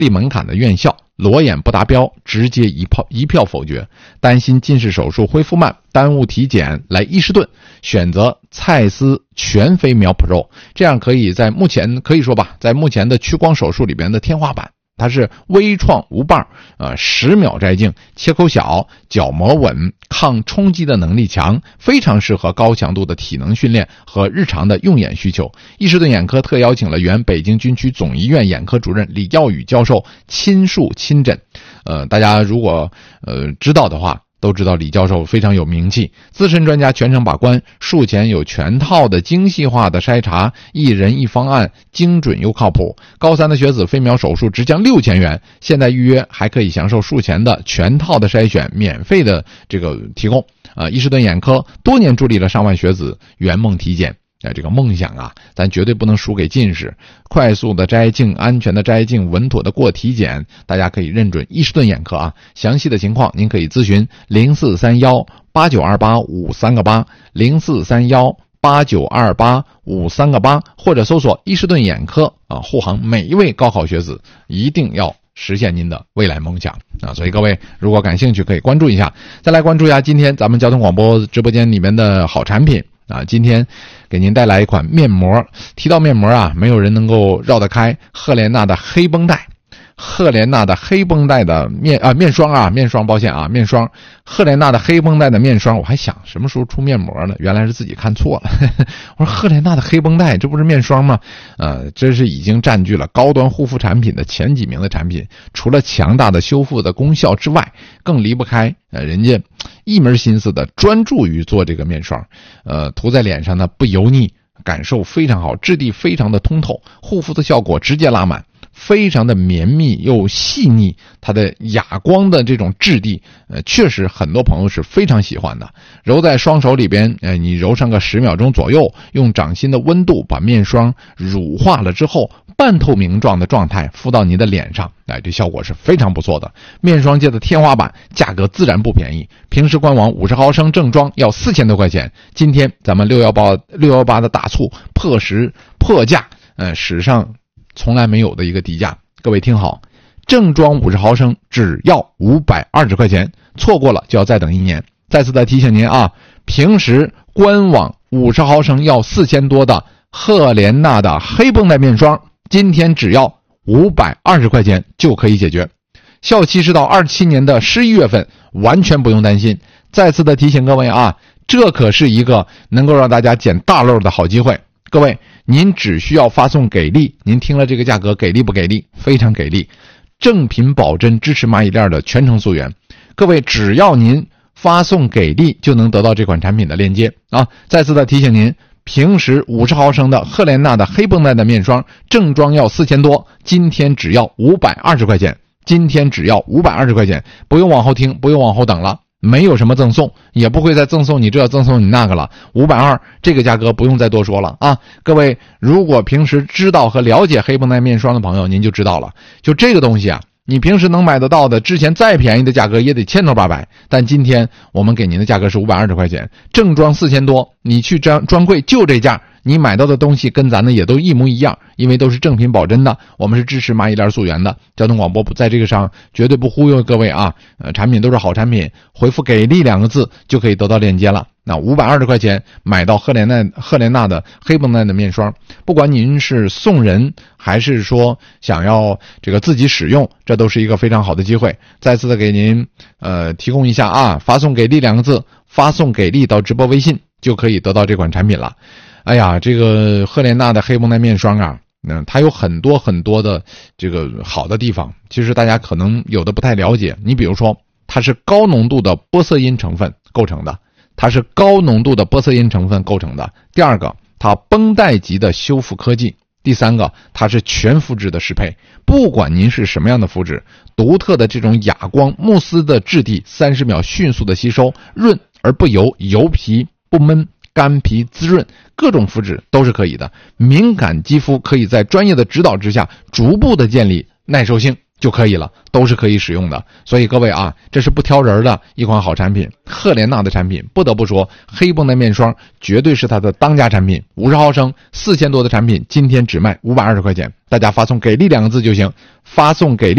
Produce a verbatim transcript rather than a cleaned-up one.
立门槛的院校，裸眼不达标，直接一票一票否决。担心近视手术恢复慢，耽误体检，来伊士顿选择蔡司全飞秒 Pro， 这样可以在目前可以说吧，在目前的屈光手术里边的天花板。它是微创无棒，呃，十秒摘镜，切口小，角膜稳，抗冲击的能力强，非常适合高强度的体能训练和日常的用眼需求。伊士顿眼科特邀请了原北京军区总医院眼科主任李耀宇教授亲述亲诊。呃，大家如果呃知道的话，都知道李教授非常有名气，资深专家全程把关，术前有全套的精细化的筛查，一人一方案，精准又靠谱。高三的学子飞秒手术只降六千元，现在预约还可以享受术前的全套的筛选，免费的这个提供。啊、呃，伊士顿眼科多年助力了上万学子圆梦体检。哎，这个梦想啊，咱绝对不能输给近视。快速的摘镜，安全的摘镜，稳妥的过体检，大家可以认准伊士顿眼科啊。详细的情况您可以咨询零四三幺八九二八五三个八，零四三幺八九二八五三个八，或者搜索伊士顿眼科啊，护航每一位高考学子，一定要实现您的未来梦想啊！所以各位如果感兴趣，可以关注一下。再来关注一下今天咱们交通广播直播间里面的好产品。啊，今天给您带来一款面膜。提到面膜啊，没有人能够绕得开赫莲娜的黑绷带。赫莲娜的黑绷带的面啊面霜啊面霜，抱歉啊面霜，赫莲娜的黑绷带的面霜，我还想什么时候出面膜呢？原来是自己看错了。我说赫莲娜的黑绷带，这不是面霜吗？呃，这是已经占据了高端护肤产品的前几名的产品。除了强大的修复的功效之外，更离不开呃人家一门心思的专注于做这个面霜。呃，涂在脸上呢不油腻，感受非常好，质地非常的通透，护肤的效果直接拉满。非常的绵密又细腻，它的哑光的这种质地，呃，确实很多朋友是非常喜欢的。揉在双手里边，呃，你揉上个十秒钟左右，用掌心的温度把面霜乳化了之后，半透明状的状态敷到你的脸上，哎，这效果是非常不错的。面霜界的天花板，价格自然不便宜。平时官网五十毫升正装要四千多块钱，今天咱们六一八六一八的大促破十破价，呃，史上从来没有的一个低价。各位听好，正装五十毫升只要五百二十块钱，错过了就要再等一年。再次的提醒您啊，平时官网五十毫升要四千多的赫莲娜的黑绷带面霜，今天只要五百二十块钱就可以解决。效期是到二七年的十一月份，完全不用担心。再次的提醒各位啊，这可是一个能够让大家捡大漏的好机会。各位，您只需要发送给力，您听了这个价格给力不给力？非常给力，正品保真，支持蚂蚁链的全程溯源。各位，只要您发送给力，就能得到这款产品的链接啊！再次的提醒您，平时五十毫升的赫莲娜的黑绷带的面霜，正装要四千多，今天只要五百二十块钱，今天只要五百二十块钱，不用往后听，不用往后等了。没有什么赠送，也不会再赠送你这赠送你那个了。五百二这个价格不用再多说了啊！各位，如果平时知道和了解黑绷带面霜的朋友，您就知道了，就这个东西啊，你平时能买得到的，之前再便宜的价格也得千头八百，但今天我们给您的价格是五百二十块钱，正装四千多，你去专专柜就这价，你买到的东西跟咱的也都一模一样，因为都是正品保真的，我们是支持蚂蚁链溯源的。交通广播不在这个上绝对不忽悠各位啊，呃，产品都是好产品，回复给力两个字就可以得到链接了。那五百二十块钱买到赫莲娜赫莲娜的黑绷带的面霜，不管您是送人还是说想要这个自己使用，这都是一个非常好的机会。再次的给您呃提供一下啊，发送给力两个字，发送给力到直播微信就可以得到这款产品了。哎呀，这个赫莲娜的黑绷带面霜啊，嗯，它有很多很多的这个好的地方，其实大家可能有的不太了解。你比如说，它是高浓度的玻色因成分构成的，它是高浓度的玻色因成分构成的。第二个，它绷带级的修复科技。第三个，它是全肤质的适配，不管您是什么样的肤质，独特的这种哑光慕斯的质地，三十秒迅速的吸收，润而不油，油皮不闷，干皮滋润，各种肤质都是可以的。敏感肌肤可以在专业的指导之下逐步的建立耐受性就可以了，都是可以使用的。所以各位啊，这是不挑人的一款好产品，赫莲娜的产品，不得不说黑绷带面霜绝对是它的当家产品。五十毫升四千多的产品，今天只卖五百二十块钱，大家发送给力两个字就行，发送给力